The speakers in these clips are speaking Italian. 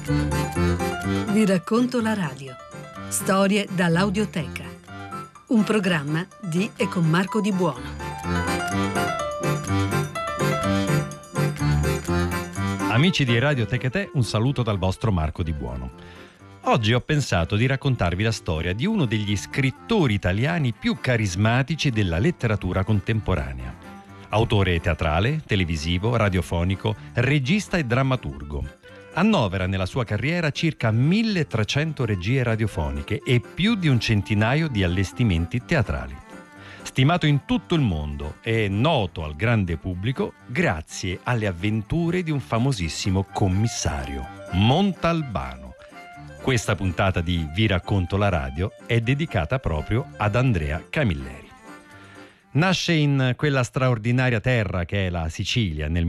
Vi racconto la radio. Storie dall'audioteca. Un programma di e con Marco Di Buono. Amici di Radio Tecate, un saluto dal vostro Marco Di Buono. Oggi ho pensato di raccontarvi la storia di uno degli scrittori italiani più carismatici della letteratura contemporanea. Autore teatrale, televisivo, radiofonico, regista e drammaturgo. Annovera nella sua carriera circa 1300 regie radiofoniche e più di un centinaio di allestimenti teatrali. Stimato in tutto il mondo e noto al grande pubblico grazie alle avventure di un famosissimo commissario, Montalbano. Questa puntata di Vi racconto la radio è dedicata proprio ad Andrea Camilleri. Nasce in quella straordinaria terra che è la Sicilia nel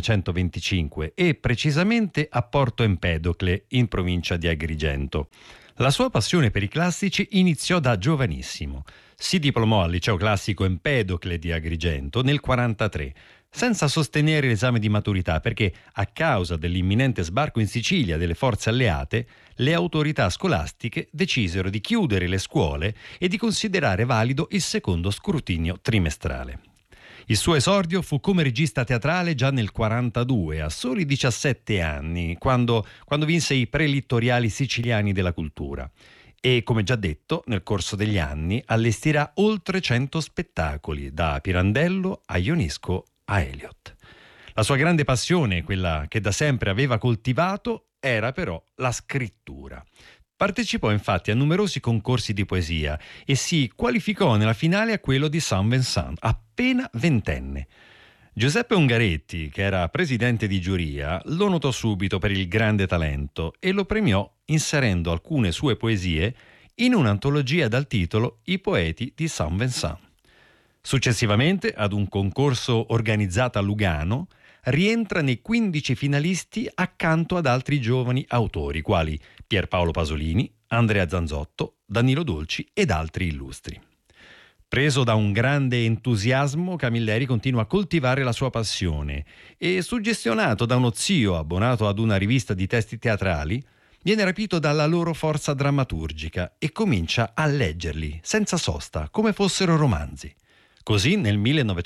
1925 e precisamente a Porto Empedocle in provincia di Agrigento. La sua passione per i classici iniziò da giovanissimo. Si diplomò al liceo classico Empedocle di Agrigento nel 1943, senza sostenere l'esame di maturità perché, a causa dell'imminente sbarco in Sicilia delle forze alleate, le autorità scolastiche decisero di chiudere le scuole e di considerare valido il secondo scrutinio trimestrale. Il suo esordio fu come regista teatrale già nel 1942, a soli 17 anni, quando vinse i prelittoriali siciliani della cultura. E, come già detto, nel corso degli anni allestirà oltre 100 spettacoli, da Pirandello a Ionesco a Eliot. La sua grande passione, quella che da sempre aveva coltivato, era però la scrittura. Partecipò infatti a numerosi concorsi di poesia e si qualificò nella finale a quello di Saint-Vincent, appena ventenne. Giuseppe Ungaretti, che era presidente di giuria, lo notò subito per il grande talento e lo premiò inserendo alcune sue poesie in un'antologia dal titolo I poeti di Saint-Vincent. Successivamente, ad un concorso organizzato a Lugano, rientra nei 15 finalisti accanto ad altri giovani autori, quali Pierpaolo Pasolini, Andrea Zanzotto, Danilo Dolci ed altri illustri. Preso da un grande entusiasmo, Camilleri continua a coltivare la sua passione e, suggestionato da uno zio abbonato ad una rivista di testi teatrali, viene rapito dalla loro forza drammaturgica e comincia a leggerli, senza sosta, come fossero romanzi. Così nel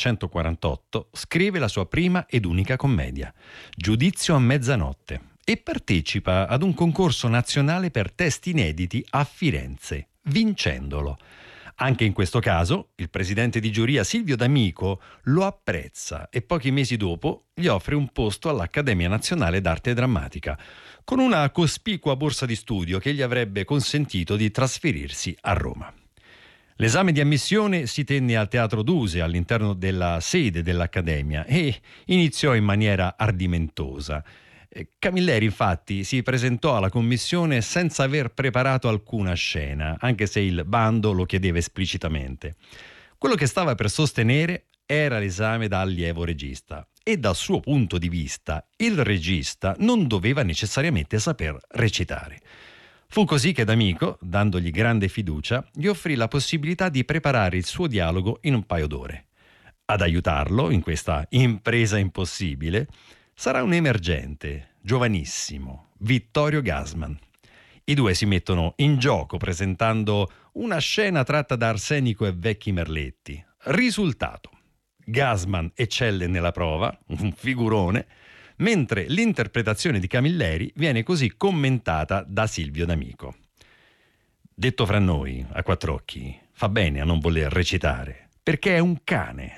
1948 scrive la sua prima ed unica commedia, Giudizio a mezzanotte, e partecipa ad un concorso nazionale per testi inediti a Firenze, vincendolo. Anche in questo caso, il presidente di giuria Silvio D'Amico lo apprezza e pochi mesi dopo gli offre un posto all'Accademia Nazionale d'Arte Drammatica, con una cospicua borsa di studio che gli avrebbe consentito di trasferirsi a Roma. L'esame di ammissione si tenne al Teatro Duse, all'interno della sede dell'Accademia, e iniziò in maniera ardimentosa. Camilleri infatti si presentò alla commissione senza aver preparato alcuna scena, anche se il bando lo chiedeva esplicitamente. Quello che stava per sostenere era l'esame da allievo regista e dal suo punto di vista il regista non doveva necessariamente saper recitare. Fu così che D'Amico, dandogli grande fiducia, gli offrì la possibilità di preparare il suo dialogo in un paio d'ore. Ad aiutarlo in questa impresa impossibile sarà un emergente, giovanissimo, Vittorio Gassman. I due si mettono in gioco presentando una scena tratta da Arsenico e Vecchi Merletti. Risultato: Gassman eccelle nella prova, un figurone, mentre l'interpretazione di Camilleri viene così commentata da Silvio D'Amico. Detto fra noi, a quattro occhi, fa bene a non voler recitare, perché è un cane.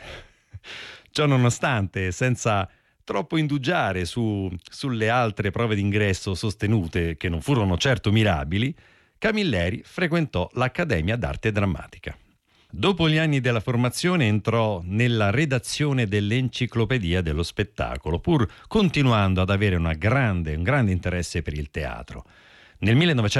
Ciò nonostante, senza troppo indugiare sulle altre prove d'ingresso sostenute, che non furono certo mirabili, Camilleri frequentò l'Accademia d'Arte Drammatica. Dopo gli anni della formazione entrò nella redazione dell'Enciclopedia dello Spettacolo, pur continuando ad avere un grande interesse per il teatro. Nel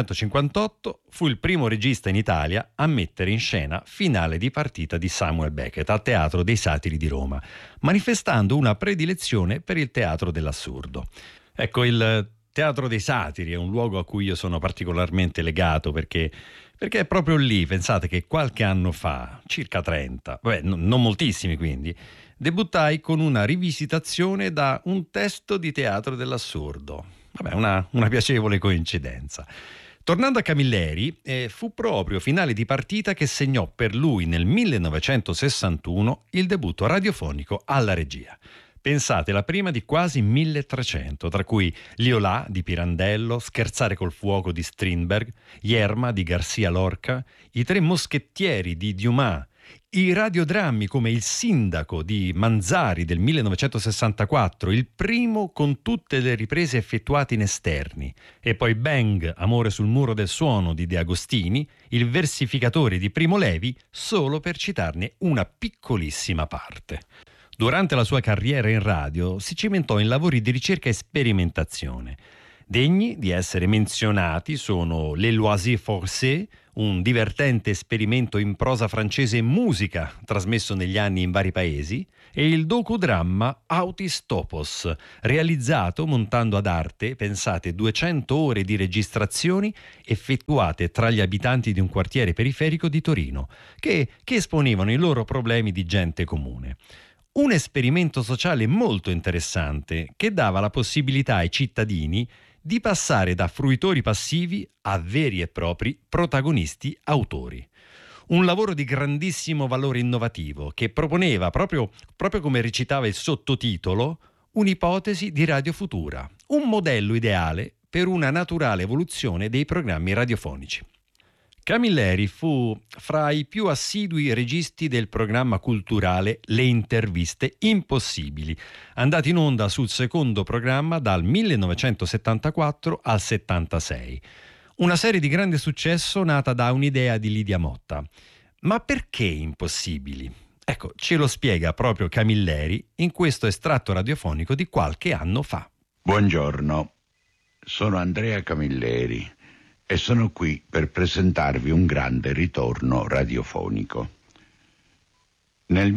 1958 fu il primo regista in Italia a mettere in scena Finale di partita di Samuel Beckett al Teatro dei Satiri di Roma, manifestando una predilezione per il teatro dell'assurdo. Ecco, il Teatro dei Satiri è un luogo a cui io sono particolarmente legato perché è proprio lì, pensate che qualche anno fa, circa 30, non moltissimi quindi, debuttai con una rivisitazione da un testo di teatro dell'assurdo. Vabbè, una piacevole coincidenza. Tornando a Camilleri, fu proprio finale di partita che segnò per lui nel 1961 il debutto radiofonico alla regia. Pensate, la prima di quasi 1300, tra cui Liolà di Pirandello, Scherzare col fuoco di Strindberg, Yerma di Garcia Lorca, I Tre moschettieri di Dumas, i radiodrammi come Il sindaco di Manzari del 1964, il primo con tutte le riprese effettuate in esterni, e poi Bang, Amore sul muro del suono di De Agostini, Il versificatore di Primo Levi, solo per citarne una piccolissima parte. Durante la sua carriera in radio si cimentò in lavori di ricerca e sperimentazione. Degni di essere menzionati sono Les Loisirs Forcés, un divertente esperimento in prosa francese e musica trasmesso negli anni in vari paesi, e il docudramma Autis Topos, realizzato montando ad arte, pensate, 200 ore di registrazioni effettuate tra gli abitanti di un quartiere periferico di Torino, che esponevano i loro problemi di gente comune. Un esperimento sociale molto interessante che dava la possibilità ai cittadini di passare da fruitori passivi a veri e propri protagonisti autori. Un lavoro di grandissimo valore innovativo che proponeva, proprio come recitava il sottotitolo, un'ipotesi di radio futura, un modello ideale per una naturale evoluzione dei programmi radiofonici. Camilleri fu fra i più assidui registi del programma culturale Le interviste impossibili, andati in onda sul secondo programma dal 1974 al 76. Una serie di grande successo nata da un'idea di Lidia Motta. Ma perché impossibili? Ecco, ce lo spiega proprio Camilleri in questo estratto radiofonico di qualche anno fa. Buongiorno, sono Andrea Camilleri e sono qui per presentarvi un grande ritorno radiofonico. Nel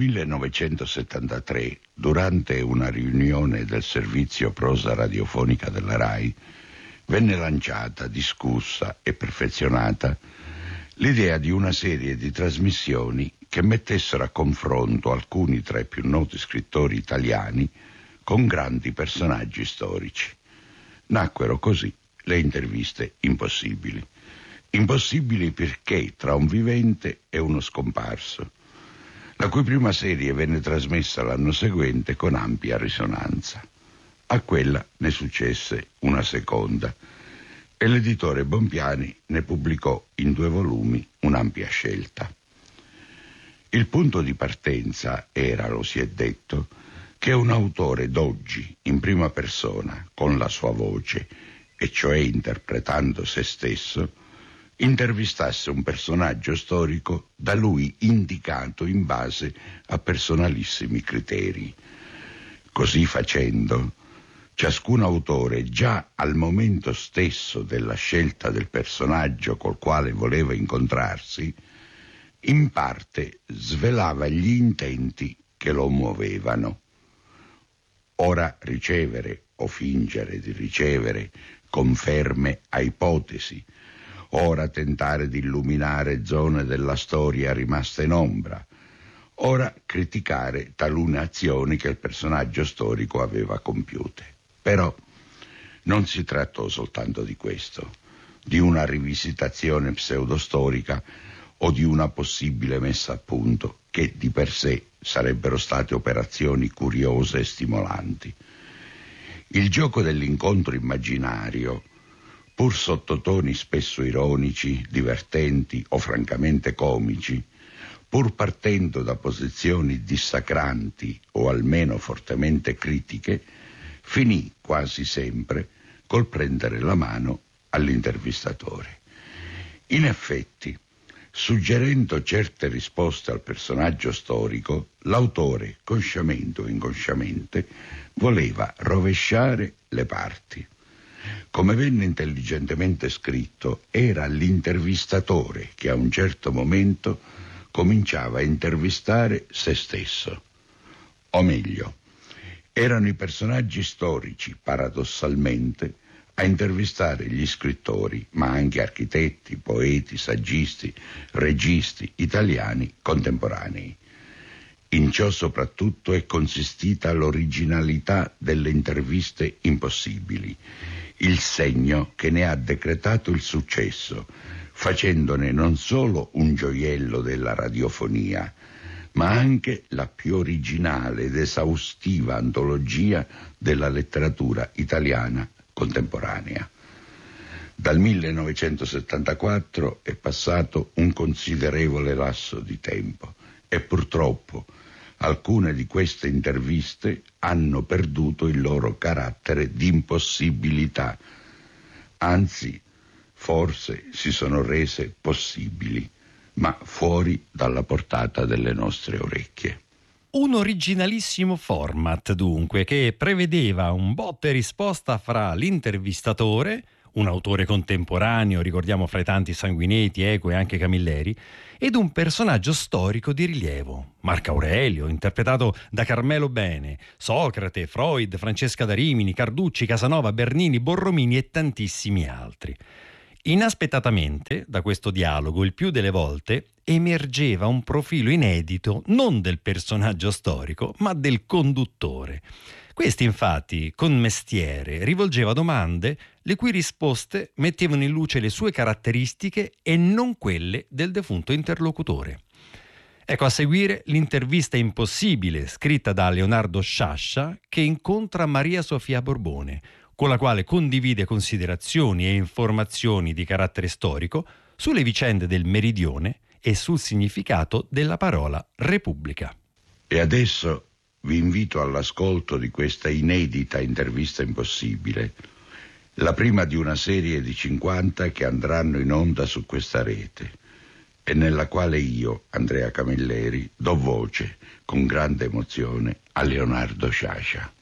1973, durante una riunione del servizio prosa radiofonica della RAI, venne lanciata, discussa e perfezionata l'idea di una serie di trasmissioni che mettessero a confronto alcuni tra i più noti scrittori italiani con grandi personaggi storici. Nacquero così le interviste impossibili. Impossibili perché tra un vivente e uno scomparso, la cui prima serie venne trasmessa l'anno seguente con ampia risonanza. A quella ne successe una seconda e l'editore Bompiani ne pubblicò in 2 volumi un'ampia scelta. Il punto di partenza era, lo si è detto, che un autore d'oggi, in prima persona, con la sua voce, e cioè interpretando se stesso, intervistasse un personaggio storico da lui indicato in base a personalissimi criteri. Così facendo, ciascun autore, già al momento stesso della scelta del personaggio col quale voleva incontrarsi, in parte svelava gli intenti che lo muovevano. Ora ricevere o fingere di ricevere conferme a ipotesi, ora tentare di illuminare zone della storia rimaste in ombra, ora criticare talune azioni che il personaggio storico aveva compiute. Però non si trattò soltanto di questo, di una rivisitazione pseudostorica o di una possibile messa a punto, che di per sé sarebbero state operazioni curiose e stimolanti. Il gioco dell'incontro immaginario, pur sotto toni spesso ironici, divertenti o francamente comici, pur partendo da posizioni dissacranti o almeno fortemente critiche, finì quasi sempre col prendere la mano all'intervistatore. In effetti, suggerendo certe risposte al personaggio storico, l'autore, consciamente o inconsciamente, voleva rovesciare le parti. Come venne intelligentemente scritto, era l'intervistatore che a un certo momento cominciava a intervistare se stesso. O meglio, erano i personaggi storici, paradossalmente, a intervistare gli scrittori, ma anche architetti, poeti, saggisti, registi italiani contemporanei. In ciò soprattutto è consistita l'originalità delle interviste impossibili, il segno che ne ha decretato il successo, facendone non solo un gioiello della radiofonia, ma anche la più originale ed esaustiva antologia della letteratura italiana contemporanea. Dal 1974 è passato un considerevole lasso di tempo e purtroppo alcune di queste interviste hanno perduto il loro carattere di impossibilità, anzi, forse si sono rese possibili, ma fuori dalla portata delle nostre orecchie. Un originalissimo format, dunque, che prevedeva un botta e risposta fra l'intervistatore, un autore contemporaneo, ricordiamo fra i tanti Sanguinetti, Eco e anche Camilleri, ed un personaggio storico di rilievo, Marco Aurelio, interpretato da Carmelo Bene, Socrate, Freud, Francesca da Rimini, Carducci, Casanova, Bernini, Borromini e tantissimi altri. Inaspettatamente, da questo dialogo, il più delle volte, emergeva un profilo inedito non del personaggio storico, ma del conduttore. Questi, infatti, con mestiere, rivolgeva domande le cui risposte mettevano in luce le sue caratteristiche e non quelle del defunto interlocutore. Ecco, a seguire l'intervista impossibile scritta da Leonardo Sciascia che incontra Maria Sofia Borbone, con la quale condivide considerazioni e informazioni di carattere storico sulle vicende del Meridione e sul significato della parola Repubblica. E adesso vi invito all'ascolto di questa inedita intervista impossibile, la prima di una serie di 50 che andranno in onda su questa rete e nella quale io, Andrea Camilleri, do voce con grande emozione a Leonardo Sciascia.